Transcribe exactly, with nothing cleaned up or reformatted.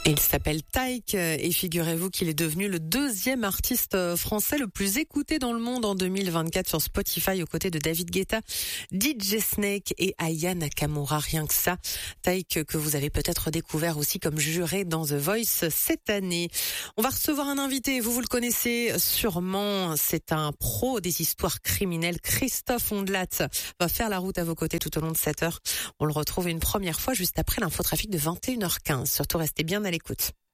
Il s'appelle Taïk et figurez-vous qu'il est devenu le deuxième artiste français le plus écouté dans le monde en deux mille vingt-quatre sur Spotify aux côtés de David Guetta, D J Snake et Aya Nakamura. Rien que ça. Taïk que vous avez peut-être découvert aussi comme juré dans The Voice cette année. On va recevoir un invité, vous vous le connaissez sûrement, c'est un pro des histoires criminelles. Christophe Ondelat va faire la route à vos côtés tout au long de cette heure. On le retrouve une première fois juste après l'infotrafic de vingt et une heures quinze. Surtout restez bien à l'écoute.